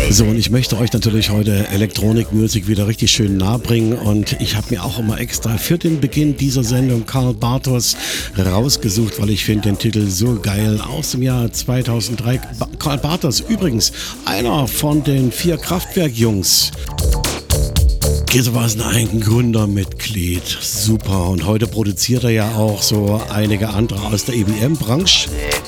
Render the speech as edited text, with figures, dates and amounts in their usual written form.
So, und ich möchte euch natürlich heute Electronic Music wieder richtig schön nahe bringen, und ich habe mir auch immer extra für den Beginn dieser Sendung Karl Bartos rausgesucht, weil ich finde den Titel so geil, aus dem Jahr 2003. Karl Bartos, übrigens einer von den 4 Kraftwerk-Jungs. Gewissermaßen ein Gründermitglied, super, und heute produziert er ja auch so einige andere aus der EBM-Branche.